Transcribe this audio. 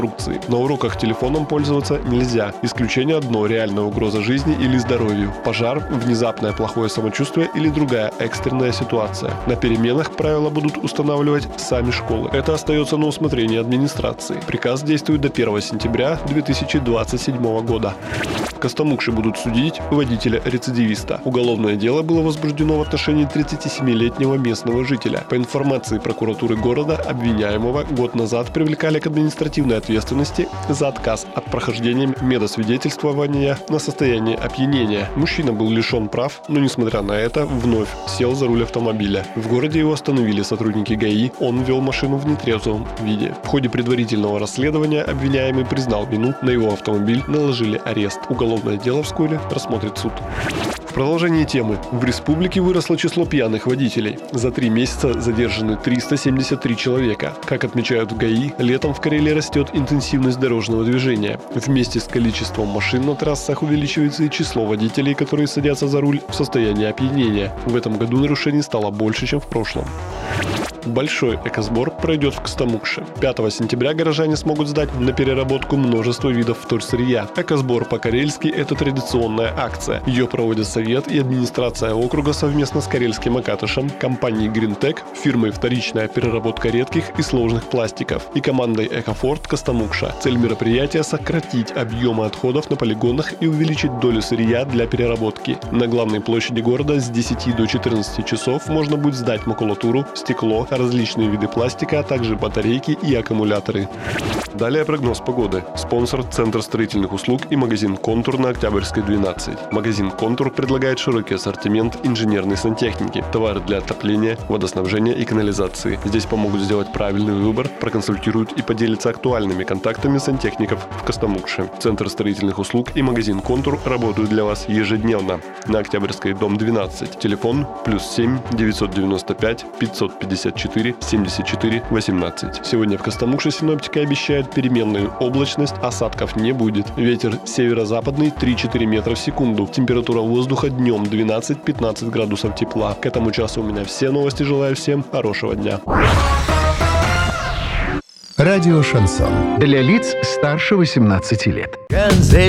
инструкции. На уроках телефоном пользоваться нельзя. Исключение одно – реальная угроза жизни или здоровью. Пожар, внезапное плохое самочувствие или другая экстренная ситуация. На переменах правила будут устанавливать сами школы. Это остается на усмотрение администрации. Приказ действует до 1 сентября 2027 года. В Костомукше будут судить водителя-рецидивиста. Уголовное дело было возбуждено в отношении 37-летнего местного жителя. По информации прокуратуры города, обвиняемого год назад привлекали к административной ответственности за отказ от прохождения медосвидетельствования на состояние опьянения. Мужчина был лишен прав, но, несмотря на это, вновь сел за руль автомобиля. В городе его остановили сотрудники ГАИ, он вел машину в нетрезвом виде. В ходе предварительного расследования обвиняемый признал вину, на его автомобиль наложили арест. Уголовное дело вскоре рассмотрит суд. В продолжении темы. В республике выросло число пьяных водителей. За 3 месяца задержаны 373 человека. Как отмечают в ГАИ, летом в Карелии растет интенсивность дорожного движения. Вместе с количеством машин на трассах увеличивается и число водителей, которые садятся за руль в состоянии опьянения. В этом году нарушений стало больше, чем в прошлом. Большой экосбор пройдет в Костомукше. 5 сентября горожане смогут сдать на переработку множество видов вторсырья. Экосбор по-карельски – это традиционная акция. Ее проводят Совет и администрация округа совместно с карельским Акатышем, компанией Green-Tech, фирмой «Вторичная переработка редких и сложных пластиков» и командой «Экофорт» Костомукша. Цель мероприятия – сократить объемы отходов на полигонах и увеличить долю сырья для переработки. На главной площади города с 10 до 14 часов можно будет сдать макулатуру, стекло, различные виды пластика, а также батарейки и аккумуляторы. Далее прогноз погоды. Спонсор – Центр строительных услуг и магазин «Контур» на Октябрьской, 12. Магазин «Контур» предлагает широкий ассортимент инженерной сантехники, товары для отопления, водоснабжения и канализации. Здесь помогут сделать правильный выбор, проконсультируют и поделятся актуальными контактами сантехников в Костомукше. Центр строительных услуг и магазин «Контур» работают для вас ежедневно. На Октябрьской, дом 12. Телефон +7 995 554 74 18. Сегодня в Костомукше синоптики обещают переменную облачность, осадков не будет. Ветер северо-западный 3-4 метра в секунду. Температура воздуха днем 12-15 градусов тепла. К этому часу у меня все новости. Желаю всем хорошего дня. Радио «Шансон». Для лиц старше 18 лет.